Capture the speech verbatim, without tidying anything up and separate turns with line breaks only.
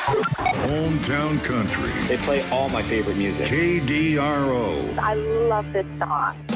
Hometown Country.
They play all my favorite music.
K D R O.
I love this song.